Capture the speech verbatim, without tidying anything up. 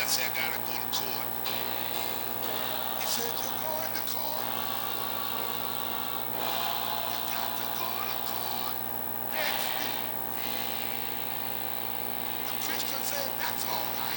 said, I gotta go to court. He said, you're going to court. You got to go to court next week. The Christian said, that's all right.